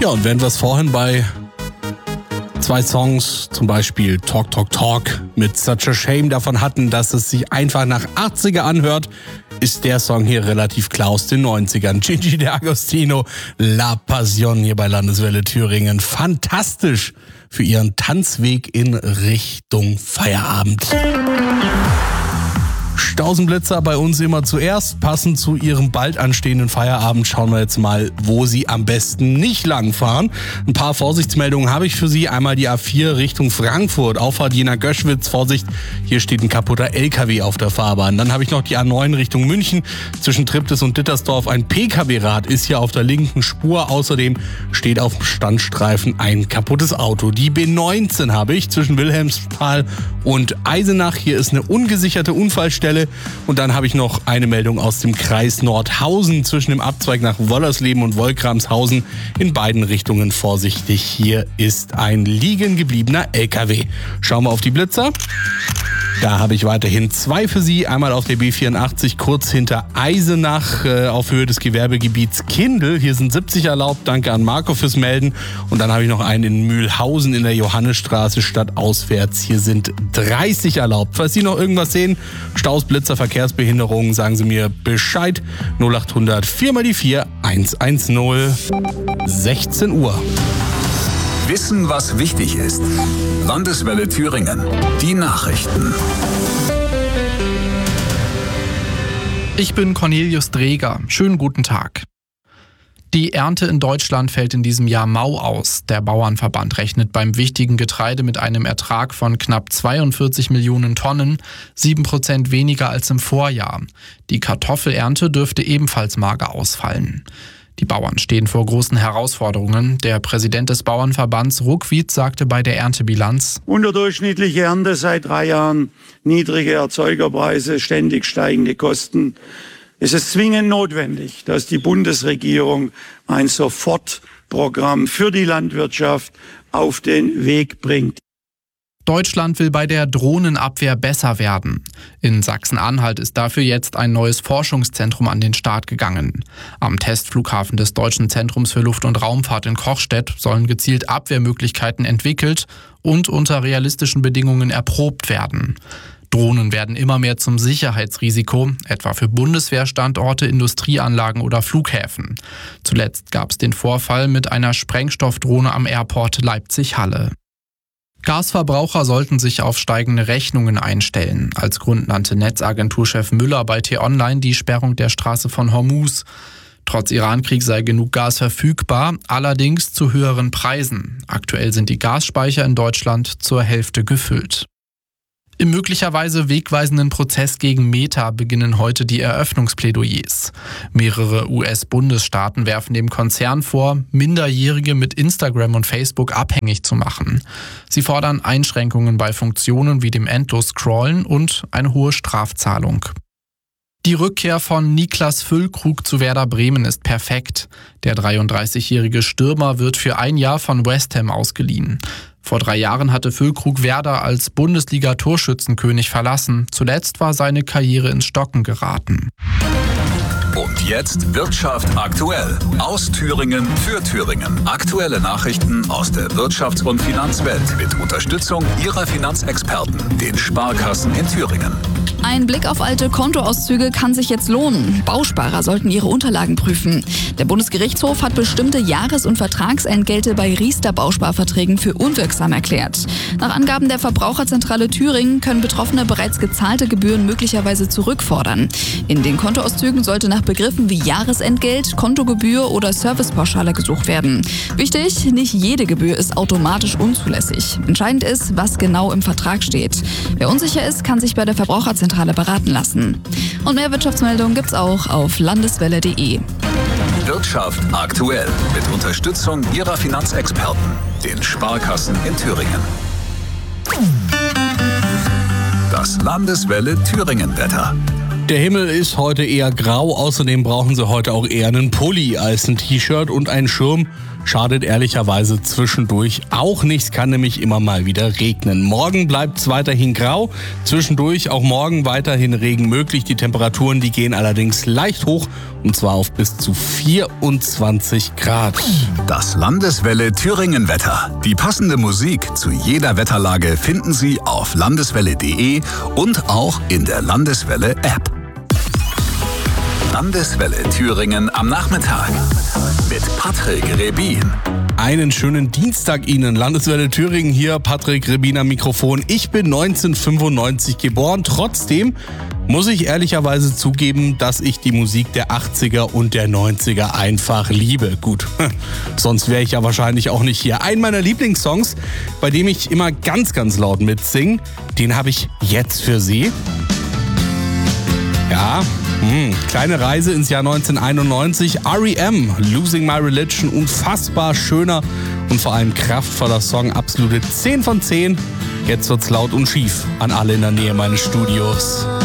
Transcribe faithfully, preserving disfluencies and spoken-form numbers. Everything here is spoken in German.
Ja, und während wir es vorhin bei zwei Songs, zum Beispiel Talk Talk Talk mit Such a Shame, davon hatten, dass es sich einfach nach achtziger anhört, ist der Song hier relativ klar aus den neunzigern. Gigi D'Agostino, La Passion hier bei Landeswelle Thüringen. Fantastisch für ihren Tanzweg in Richtung Feierabend. Stausenblitzer bei uns immer zuerst. Passend zu ihrem bald anstehenden Feierabend schauen wir jetzt mal, wo sie am besten nicht lang fahren. Ein paar Vorsichtsmeldungen habe ich für Sie. Einmal die A vier Richtung Frankfurt, Auffahrt Jena-Göschwitz. Vorsicht, hier steht ein kaputter L K W auf der Fahrbahn. Dann habe ich noch die A neun Richtung München. Zwischen Triptis und Dittersdorf ein P K W-Rad ist hier auf der linken Spur. Außerdem steht auf dem Standstreifen ein kaputtes Auto. Die B neunzehn habe ich zwischen Wilhelmsthal und Eisenach. Hier ist eine ungesicherte Unfallstelle. Und dann habe ich noch eine Meldung aus dem Kreis Nordhausen zwischen dem Abzweig nach Wollersleben und Wolkramshausen. In beiden Richtungen vorsichtig. Hier ist ein liegen gebliebener L K W. Schauen wir auf die Blitzer. Da habe ich weiterhin zwei für Sie. Einmal auf der B vierundachtzig kurz hinter Eisenach äh, auf Höhe des Gewerbegebiets Kindl. Hier sind siebzig erlaubt. Danke an Marco fürs Melden. Und dann habe ich noch einen in Mühlhausen in der Johannesstraße stadtauswärts. Hier sind dreißig erlaubt. Falls Sie noch irgendwas sehen, Staus, Blitzer, Verkehrsbehinderungen, sagen Sie mir Bescheid. null achthundert vier mal die vier hundertzehn. sechzehn Uhr. Wissen, was wichtig ist. Landeswelle Thüringen. Die Nachrichten. Ich bin Cornelius Dreger. Schönen guten Tag. Die Ernte in Deutschland fällt in diesem Jahr mau aus. Der Bauernverband rechnet beim wichtigen Getreide mit einem Ertrag von knapp zweiundvierzig Millionen Tonnen, sieben Prozent weniger als im Vorjahr. Die Kartoffelernte dürfte ebenfalls mager ausfallen. Die Bauern stehen vor großen Herausforderungen. Der Präsident des Bauernverbands Ruckwied sagte bei der Erntebilanz: Unterdurchschnittliche Ernte seit drei Jahren, niedrige Erzeugerpreise, ständig steigende Kosten. Es ist zwingend notwendig, dass die Bundesregierung ein Sofortprogramm für die Landwirtschaft auf den Weg bringt. Deutschland will bei der Drohnenabwehr besser werden. In Sachsen-Anhalt ist dafür jetzt ein neues Forschungszentrum an den Start gegangen. Am Testflughafen des Deutschen Zentrums für Luft- und Raumfahrt in Kochstedt sollen gezielt Abwehrmöglichkeiten entwickelt und unter realistischen Bedingungen erprobt werden. Drohnen werden immer mehr zum Sicherheitsrisiko, etwa für Bundeswehrstandorte, Industrieanlagen oder Flughäfen. Zuletzt gab es den Vorfall mit einer Sprengstoffdrohne am Airport Leipzig-Halle. Gasverbraucher sollten sich auf steigende Rechnungen einstellen. Als Grund nannte Netzagenturchef Müller bei T-Online die Sperrung der Straße von Hormuz. Trotz Irankrieg sei genug Gas verfügbar, allerdings zu höheren Preisen. Aktuell sind die Gasspeicher in Deutschland zur Hälfte gefüllt. Im möglicherweise wegweisenden Prozess gegen Meta beginnen heute die Eröffnungsplädoyers. Mehrere U S-Bundesstaaten werfen dem Konzern vor, Minderjährige mit Instagram und Facebook abhängig zu machen. Sie fordern Einschränkungen bei Funktionen wie dem Endlos-Scrollen und eine hohe Strafzahlung. Die Rückkehr von Niklas Füllkrug zu Werder Bremen ist perfekt. Der dreiunddreißigjährige Stürmer wird für ein Jahr von West Ham ausgeliehen. Vor drei Jahren hatte Füllkrug Werder als Bundesliga-Torschützenkönig verlassen. Zuletzt war seine Karriere ins Stocken geraten. Und jetzt Wirtschaft aktuell. Aus Thüringen für Thüringen. Aktuelle Nachrichten aus der Wirtschafts- und Finanzwelt mit Unterstützung Ihrer Finanzexperten, den Sparkassen in Thüringen. Ein Blick auf alte Kontoauszüge kann sich jetzt lohnen. Bausparer sollten ihre Unterlagen prüfen. Der Bundesgerichtshof hat bestimmte Jahres- und Vertragsentgelte bei Riester-Bausparverträgen für unwirksam erklärt. Nach Angaben der Verbraucherzentrale Thüringen können Betroffene bereits gezahlte Gebühren möglicherweise zurückfordern. In den Kontoauszügen sollte nach Begriffen wie Jahresentgelt, Kontogebühr oder Servicepauschale gesucht werden. Wichtig, nicht jede Gebühr ist automatisch unzulässig. Entscheidend ist, was genau im Vertrag steht. Wer unsicher ist, kann sich bei der Verbraucherzentrale beraten lassen. Und mehr Wirtschaftsmeldungen gibt's auch auf landeswelle punkt de. Wirtschaft aktuell mit Unterstützung Ihrer Finanzexperten, den Sparkassen in Thüringen. Das Landeswelle Thüringen Wetter. Der Himmel ist heute eher grau, außerdem brauchen Sie heute auch eher einen Pulli als ein T-Shirt und ein Schirm. Schadet ehrlicherweise zwischendurch auch nicht, kann nämlich immer mal wieder regnen. Morgen bleibt es weiterhin grau, zwischendurch auch morgen weiterhin Regen möglich. Die Temperaturen, die gehen allerdings leicht hoch und zwar auf bis zu vierundzwanzig Grad. Das Landeswelle Thüringen Wetter. Die passende Musik zu jeder Wetterlage finden Sie auf landeswelle punkt de und auch in der Landeswelle App. Landeswelle Thüringen am Nachmittag mit Patrick Rebin. Einen schönen Dienstag Ihnen. Landeswelle Thüringen hier, Patrick Rebin am Mikrofon. Ich bin neunzehnhundertfünfundneunzig geboren. Trotzdem muss ich ehrlicherweise zugeben, dass ich die Musik der achtziger und der neunziger einfach liebe. Gut, sonst wäre ich ja wahrscheinlich auch nicht hier. Einen meiner Lieblingssongs, bei dem ich immer ganz, ganz laut mitsinge, den habe ich jetzt für Sie. Ja, hm, kleine Reise ins Jahr neunzehnhunderteinundneunzig. R E M, Losing My Religion, unfassbar schöner und vor allem kraftvoller Song, absolute zehn von zehn. Jetzt wird's laut und schief an alle in der Nähe meines Studios.